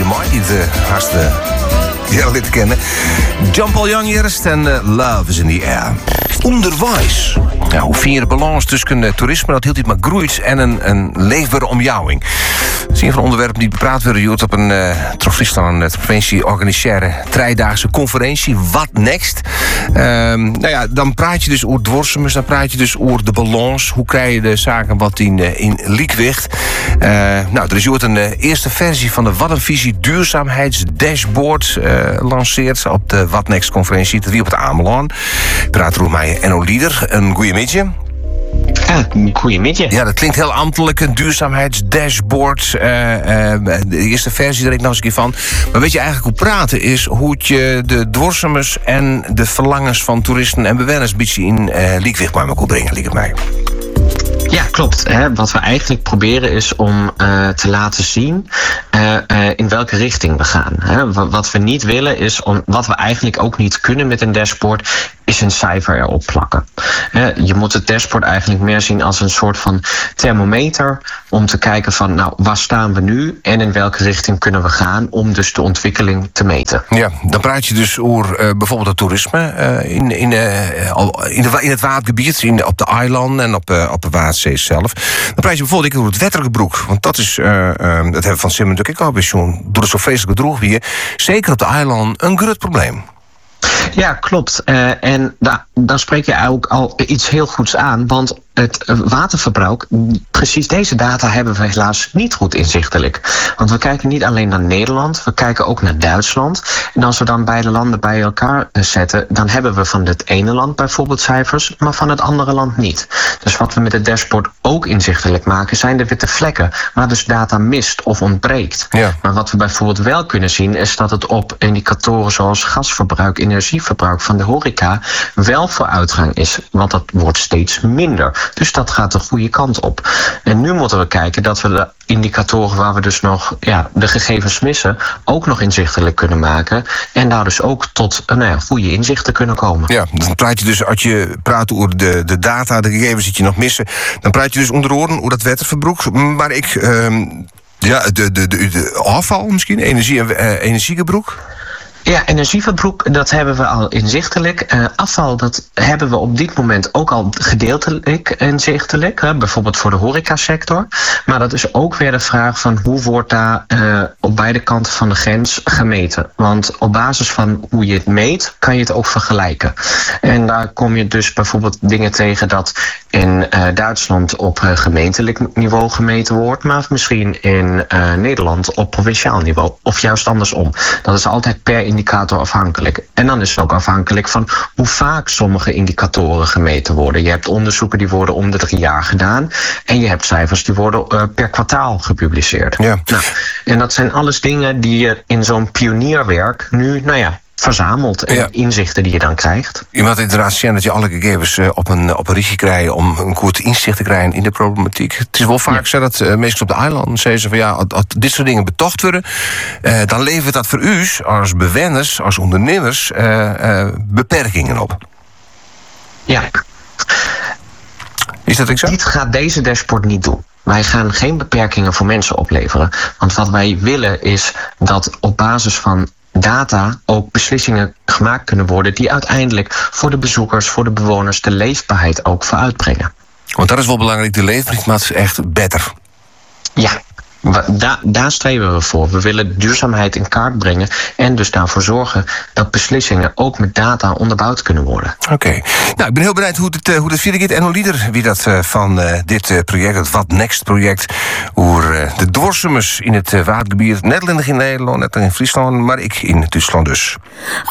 Dynamite, die de hartstikke heel lid kennen. Jean-Paul Young eerst en Love is in the Air. Onderwijs. Ja, hoe vind je de balans tussen toerisme dat heel tijd maar groeit en een leefbare omjouwing? Dat is een van de onderwerpen die bepraat worden op een Friesland provincie organiseerde driedagse conferentie. What next? Dan praat je dus over dwarsemers, dan praat je dus over de balans. Hoe krijg je de zaken wat in liekwicht? Er is een eerste versie van de What een Visie duurzaamheidsdashboard lanceerd op de What Next conferentie. Dat wie op het Ameland. Praat er over mij Enno Lieder. Een goeie middag. Goedemiddag. Ja, dat klinkt heel ambtelijk, een duurzaamheidsdashboard. De eerste versie daar ik nog eens een keer van. Maar weet je eigenlijk hoe praten is hoe je de dwarsemers en de verlangens van toeristen en bewoners een beetje in liekwicht bij elkaar brengen, liek het mij. Ja, klopt. Wat we eigenlijk proberen is om te laten zien in welke richting we gaan. Wat we niet willen is, wat we eigenlijk ook niet kunnen met een dashboard, is een cijfer erop plakken. Je moet het dashboard eigenlijk meer zien als een soort van thermometer om te kijken van, waar staan we nu en in welke richting kunnen we gaan om dus de ontwikkeling te meten. Ja, dan praat je dus over bijvoorbeeld het toerisme in het watergebied, op de eilanden en op de Waterdzee zelf. Dan praat je bijvoorbeeld over het wettergebroek. Want dat is, dat hebben we van Simon natuurlijk ook al zo'n door het zo vreselijke droog weer. Zeker op de eilanden een groot probleem. Ja, klopt. En dan spreek je ook al iets heel goeds aan. Want het waterverbruik, precies deze data hebben we helaas niet goed inzichtelijk. Want we kijken niet alleen naar Nederland, we kijken ook naar Duitsland. En als we dan beide landen bij elkaar zetten, dan hebben we van het ene land bijvoorbeeld cijfers, maar van het andere land niet. Dus wat we met het dashboard ook inzichtelijk maken, zijn de witte vlekken waar dus data mist of ontbreekt. Ja. Maar wat we bijvoorbeeld wel kunnen zien, is dat het op indicatoren zoals gasverbruik, energieverbruik van de horeca wel vooruitgang is. Want dat wordt steeds minder. Dus dat gaat de goede kant op. En nu moeten we kijken dat we de indicatoren waar we dus nog de gegevens missen, ook nog inzichtelijk kunnen maken. En daar dus ook tot goede inzichten kunnen komen. Ja, dan praat je dus, als je praat over de data, de gegevens die je nog missen, dan praat je dus onder oren over dat wetterverbruik. Maar de afval misschien, energiegebruik. Ja, energieverbruik, dat hebben we al inzichtelijk. Afval, dat hebben we op dit moment ook al gedeeltelijk inzichtelijk. Bijvoorbeeld voor de horecasector. Maar dat is ook weer de vraag van hoe wordt daar op beide kanten van de grens gemeten. Want op basis van hoe je het meet, kan je het ook vergelijken. En daar kom je dus bijvoorbeeld dingen tegen dat in Duitsland op gemeentelijk niveau gemeten wordt. Maar misschien in Nederland op provinciaal niveau. Of juist andersom. Dat is altijd per indicator afhankelijk. En dan is het ook afhankelijk van hoe vaak sommige indicatoren gemeten worden. Je hebt onderzoeken die worden om de 3 jaar gedaan. En je hebt cijfers die worden per kwartaal gepubliceerd. Ja. En dat zijn alles dingen die je in zo'n pionierwerk nu, verzamelt en inzichten die je dan krijgt. Je moet inderdaad zien dat je alle gegevens op een ritje krijgt om een goed inzicht te krijgen in de problematiek. Het is wel vaak zo dat mensen op de eilanden zeggen van als dit soort dingen betocht worden, dan levert dat voor u als bewoners, als ondernemers beperkingen op. Ja. Is dat exact? Dit gaat deze dashboard niet doen. Wij gaan geen beperkingen voor mensen opleveren. Want wat wij willen is dat op basis van data ook beslissingen gemaakt kunnen worden die uiteindelijk voor de bezoekers, voor de bewoners de leefbaarheid ook vooruitbrengen. Want dat is wel belangrijk, de leefbaarheid is echt beter. Ja, daar streven we voor. We willen duurzaamheid in kaart brengen en dus daarvoor zorgen dat beslissingen ook met data onderbouwd kunnen worden. Oké. Nou, ik ben heel benieuwd hoe het verder gaat. Enno Lieder, wie dat van dit project, het What Next project, over de dwarsemers in het watergebied, net in Nederland, net in Friesland, maar ik in Duitsland dus.